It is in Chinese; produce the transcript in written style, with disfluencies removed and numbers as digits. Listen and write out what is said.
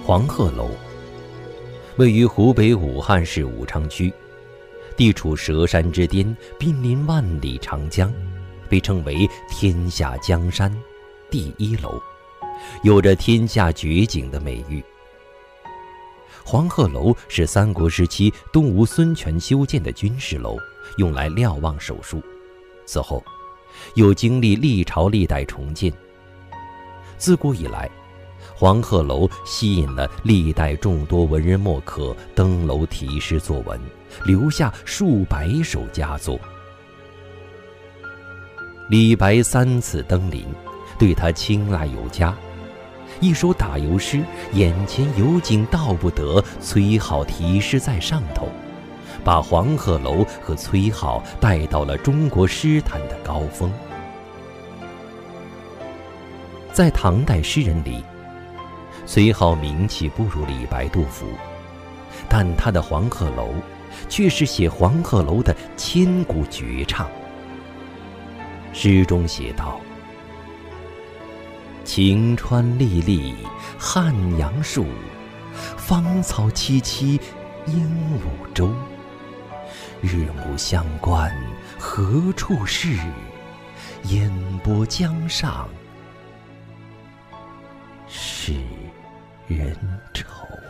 黄鹤楼位于湖北武汉市武昌区，地处佘山之巅，濒临万里长江，被称为天下江山第一楼，有着天下绝景的美誉。黄鹤楼是三国时期东吴孙权修建的军事楼，用来瞭望守戍，此后又经历历朝历代重建。自古以来，黄鹤楼吸引了历代众多文人墨客登楼题诗作文，留下数百首佳作。李白3次登临，对他青睐有加。一首打油诗，眼前有景道不得，崔颢题诗在上头，把黄鹤楼和崔颢带到了中国诗坛的高峰。在唐代诗人里，崔颢名气不如李白、杜甫，但他的黄鹤楼却是写黄鹤楼的千古绝唱。诗中写道：晴川历历汉阳树，芳草萋萋鹦鹉洲。日暮乡关何处是？烟波江上使人愁。